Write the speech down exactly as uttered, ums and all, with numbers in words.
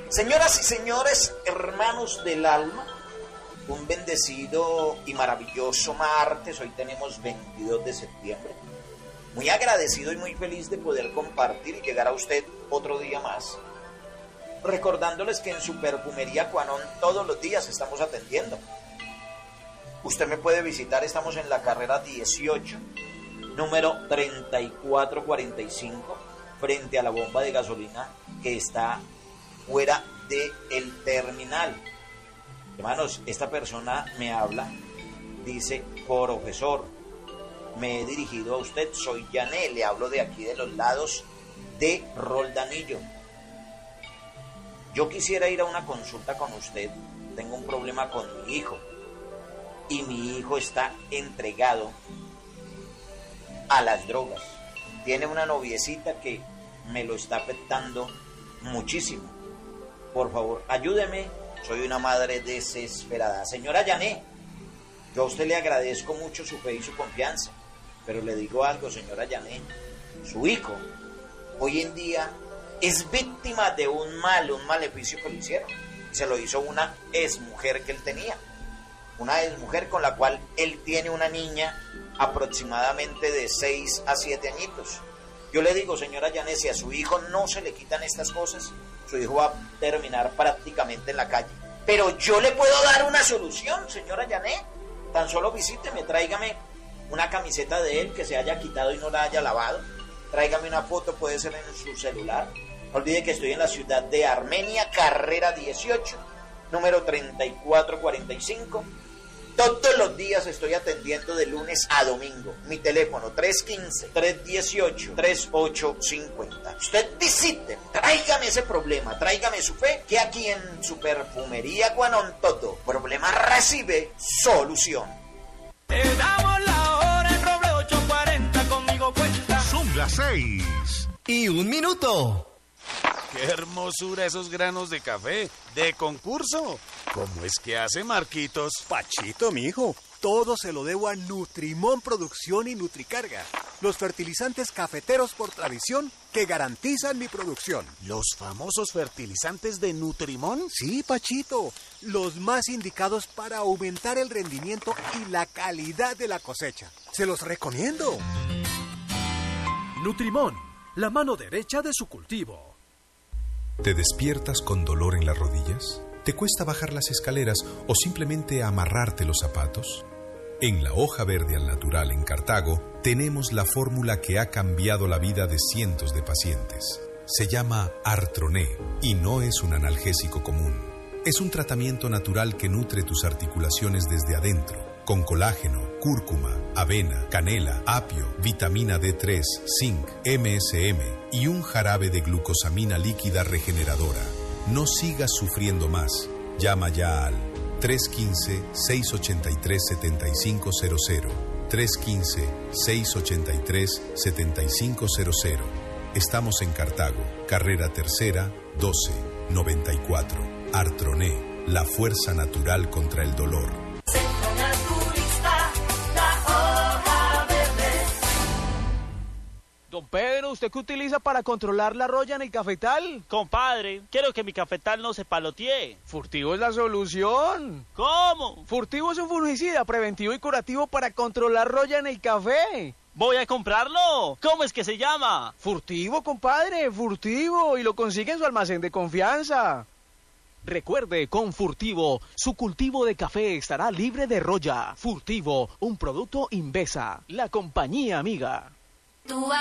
Señoras y señores, hermanos del alma, un bendecido y maravilloso martes. Hoy tenemos veintidós de septiembre. Muy agradecido y muy feliz de poder compartir y llegar a usted otro día más. Recordándoles que en su perfumería Cuanón todos los días estamos atendiendo. Usted me puede visitar, estamos en la carrera dieciocho, número treinta y cuatro cuarenta y cinco, frente a la bomba de gasolina que está fuera del terminal. Hermanos, esta persona me habla, dice: profesor, me he dirigido a usted, soy Yané, le hablo de aquí de los lados de Roldanillo. Yo quisiera ir a una consulta con usted, tengo un problema con mi hijo y mi hijo está entregado a las drogas. Tiene una noviecita que me lo está afectando muchísimo. Por favor, ayúdeme, soy una madre desesperada. Señora Yané, yo a usted le agradezco mucho su fe y su confianza, pero le digo algo, señora Yané, su hijo hoy en día es víctima de un mal, un maleficio que le hicieron. Se lo hizo una exmujer que él tenía, una exmujer con la cual él tiene una niña aproximadamente de seis a siete añitos. Yo le digo, señora Yané, si a su hijo no se le quitan estas cosas, su hijo va a terminar prácticamente en la calle. Pero yo le puedo dar una solución, señora Yané. Tan solo visíteme, tráigame una camiseta de él que se haya quitado y no la haya lavado. Tráigame una foto, puede ser en su celular. No olvide que estoy en la ciudad de Armenia, carrera dieciocho, número treinta y cuatro cuarenta y cinco. Todos los días estoy atendiendo de lunes a domingo. Mi teléfono tres uno cinco, tres uno ocho, tres ocho cinco cero. Usted visite, tráigame ese problema, tráigame su fe, que aquí en su perfumería Cuanón todo problema recibe solución. Te damos la hora en Roble ocho cuarenta, conmigo cuenta. Son las seis y un minuto. ¡Qué hermosura esos granos de café de concurso! ¿Cómo es que hace Marquitos? Pachito, mijo, todo se lo debo a Nutrimón Producción y Nutricarga, los fertilizantes cafeteros por tradición que garantizan mi producción. ¿Los famosos fertilizantes de Nutrimón? Sí, Pachito, los más indicados para aumentar el rendimiento y la calidad de la cosecha. Se los recomiendo. Nutrimón, la mano derecha de su cultivo. ¿Te despiertas con dolor en las rodillas? ¿Te cuesta bajar las escaleras o simplemente amarrarte los zapatos? En la Hoja Verde al Natural en Cartago tenemos la fórmula que ha cambiado la vida de cientos de pacientes. Se llama Artroné y no es un analgésico común. Es un tratamiento natural que nutre tus articulaciones desde adentro, con colágeno, cúrcuma, avena, canela, apio, vitamina D tres, zinc, M S M y un jarabe de glucosamina líquida regeneradora. No sigas sufriendo más. Llama ya al tres uno cinco, seis ocho tres, siete cinco cero cero, tres uno cinco, seis ocho tres, siete cinco cero cero. Estamos en Cartago, carrera tercera, doce, noventa y cuatro. Artroné, la fuerza natural contra el dolor. Don Pedro, ¿usted qué utiliza para controlar la roya en el cafetal? Compadre, quiero que mi cafetal no se palotee. Furtivo es la solución. ¿Cómo? Furtivo es un fungicida preventivo y curativo para controlar roya en el café. Voy a comprarlo. ¿Cómo es que se llama? Furtivo, compadre, Furtivo. Y lo consigue en su almacén de confianza. Recuerde, con Furtivo, su cultivo de café estará libre de roya. Furtivo, un producto Invesa, la compañía amiga.